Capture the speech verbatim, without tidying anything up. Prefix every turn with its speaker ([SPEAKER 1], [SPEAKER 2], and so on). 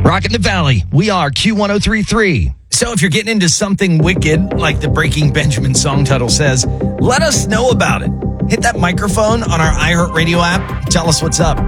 [SPEAKER 1] Rockin' the Valley. We are Q one oh three point three. So if you're getting into something wicked, like the Breaking Benjamin song title says, let us know about it. Hit that microphone on our iHeartRadio app. Tell us what's up.